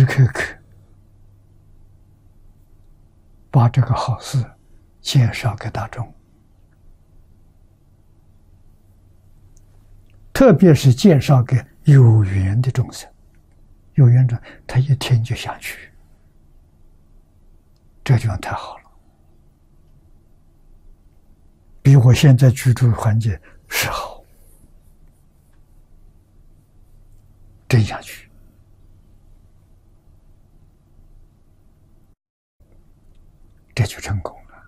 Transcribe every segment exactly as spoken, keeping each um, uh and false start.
时刻刻把这个好事介绍给大众，特别是介绍给有缘的众生。有缘者，他一听就想去，这地方太好了，比我现在居住环境是好，真想去。这就成功了。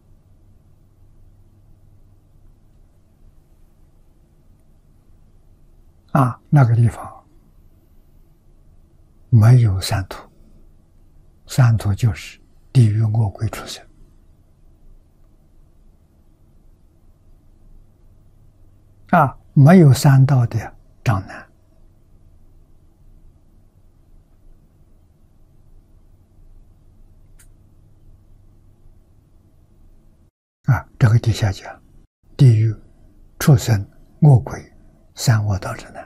啊，那个地方没有三途，三途就是地狱、恶鬼、畜生。啊，没有三道的障难。啊，这个底下讲，地狱、畜生、恶鬼、三恶道之难，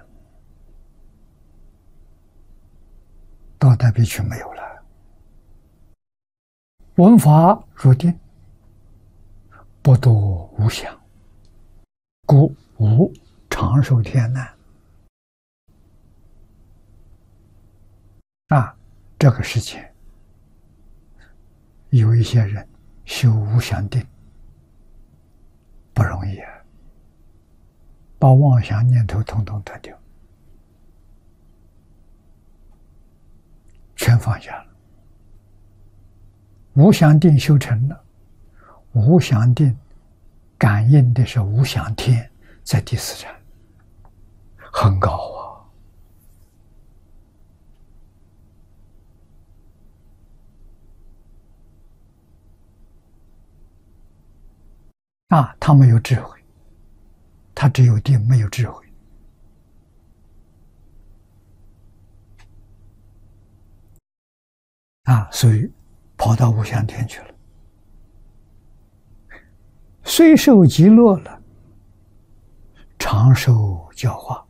到那边去没有了。闻法入定，不堕无想，故无长寿天难。啊，这个事情有一些人修无想定不容易啊，把妄想念头统统断掉，全放下了。无想定修成了，无想定感应的是无想天，在第四禅，很高啊！啊，他没有智慧，他只有定，没有智慧。啊，所以跑到无想天去了，虽受极乐了，长寿教化。